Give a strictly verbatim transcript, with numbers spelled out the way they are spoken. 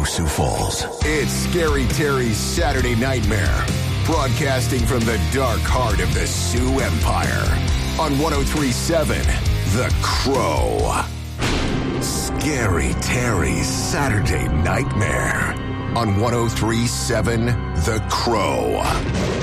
Sioux Falls. It's Scary Terry's Saturday Nightmare, broadcasting from the dark heart of the Sioux Empire on one oh three point seven The Crow. Scary Terry's Saturday Nightmare on one oh three point seven The Crow.